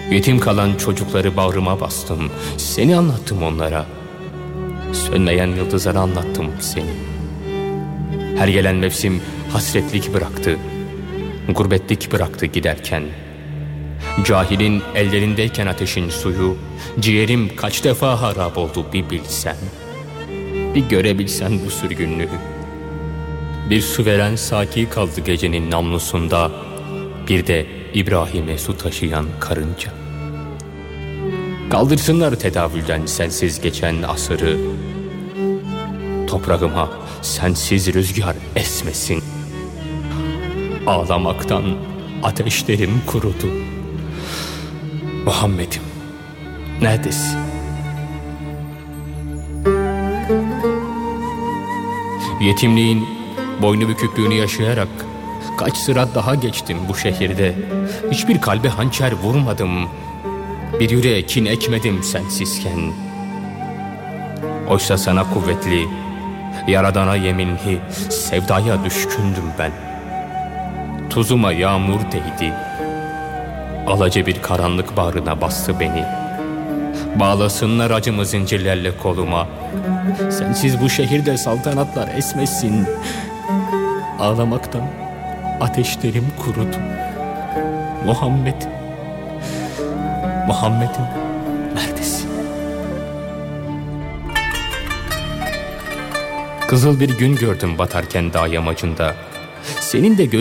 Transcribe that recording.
Yetim kalan çocukları bağrıma bastım. Seni anlattım onlara. Sönmeyen yıldızlara anlattım seni. Her gelen mevsim hasretlik bıraktı. Gurbetlik bıraktı giderken. Cahilin ellerindeyken ateşin suyu, ciğerim kaç defa harap oldu bir bilsen. Bir görebilsen bu sürgünlüğü. Bir su veren saki kaldı gecenin namlusunda. Bir de İbrahim'e su taşıyan karınca. Kaldırsınlar tedavülden sensiz geçen asırı. Toprağıma sensiz rüzgar esmesin. Ağlamaktan ateşlerim kurudu. Muhammed'im, neredesin? Yetimliğin boynu büküklüğünü yaşayarak kaç sırat daha geçtim bu şehirde. Hiçbir kalbe hançer vurmadım. Bir yüreğe kin ekmedim sensizken. Oysa sana kuvvetli, yaradana yeminli, sevdaya düşkündüm ben. Tuzuma yağmur değdi. Alaca bir karanlık bağrına bastı beni. Bağlasınlar acımı zincirlerle koluma. Sensiz bu şehirde saltanatlar esmesin. Ağlamaktan ateşlerim kurudu. Muhammed'im, Muhammed'im, neredesin? Kızıl bir gün gördüm batarken dağ yamacında. Senin de